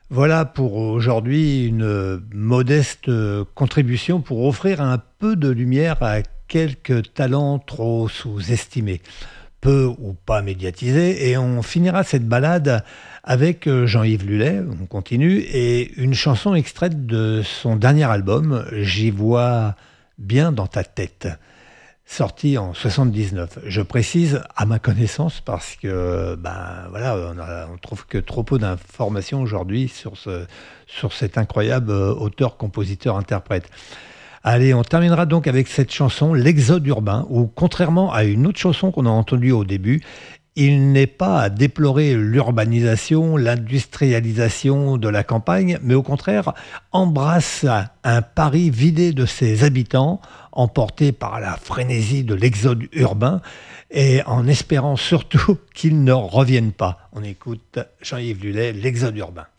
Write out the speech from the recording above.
Voilà pour aujourd'hui une modeste contribution pour offrir un peu de lumière à quelques talents trop sous-estimés, peu ou pas médiatisés. Et on finira cette balade avec Jean-Yves Lullet, on continue, et une chanson extraite de son dernier album, J'y vois bien dans ta tête, sorti en 79. Je précise à ma connaissance parce que voilà, on trouve que trop peu d'informations aujourd'hui sur cet incroyable auteur, compositeur, interprète. Allez, on terminera donc avec cette chanson, L'Exode urbain, où contrairement à une autre chanson qu'on a entendue au début, il n'est pas à déplorer l'urbanisation, l'industrialisation de la campagne, mais au contraire embrasse un Paris vidé de ses habitants, emporté par la frénésie de l'exode urbain, et en espérant surtout qu'ils ne reviennent pas. On écoute Jean-Yves Lullet, L'exode urbain.